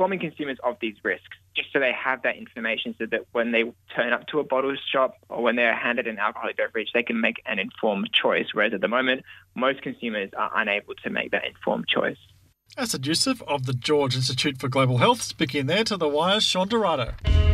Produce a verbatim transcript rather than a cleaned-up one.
informing consumers of these risks, just so they have that information so that when they turn up to a bottle shop or when they're handed an alcoholic beverage, they can make an informed choice, whereas at the moment, most consumers are unable to make that informed choice. Asad Youssef of the George Institute for Global Health, speaking there to The Wire's Sean Dorado.